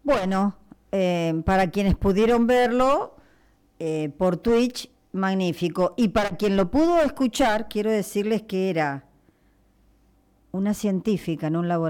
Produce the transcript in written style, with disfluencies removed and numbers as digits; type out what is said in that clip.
Bueno, para quienes pudieron verlo por Twitch, magnífico. Y para quien lo pudo escuchar, quiero decirles que era una científica en un laboratorio